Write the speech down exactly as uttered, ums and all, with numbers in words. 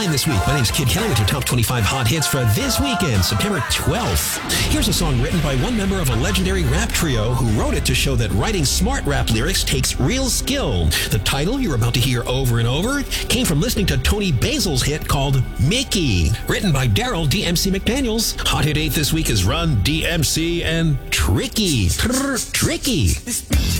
Line this week. My name's Kid Kelly with your top twenty-five hot hits for this weekend, September twelfth. Here's a song written by one member of a legendary rap trio who wrote it to show that writing smart rap lyrics takes real skill. The title you're about to hear over and over came from listening to Tony Basil's hit called Mickey, written by Daryl D M C McDaniels. Hot Hit eight this week is Run D M C and Tricky. Trrr, Tricky.